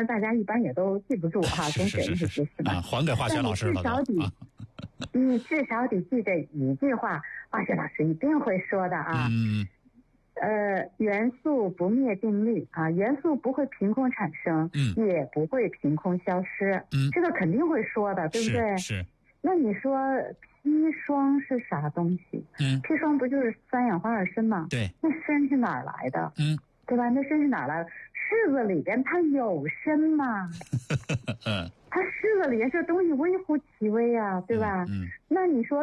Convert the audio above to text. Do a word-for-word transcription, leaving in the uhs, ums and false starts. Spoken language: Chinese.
然大家一般也都记不住哈，总写那些知识嘛。 啊，还给化学老师了。 至少得，啊、你至少得记着一句话，化学老师一定会说的啊。 嗯。 呃，元素不灭定律啊，元素不会凭空产生， 嗯， 也不会凭空消失。 嗯， 这个肯定会说的，对不对？ 是。是。 那你说砒霜是啥东西？ 嗯， 砒霜不就是三氧化二砷吗？ 对。 那砷是哪儿来的？ 嗯， 对吧？那砷是哪儿来的？柿子里边它有砷吗？ 嗯， 它柿子里边这东西微乎其微啊，对吧？ 嗯。嗯， 那你说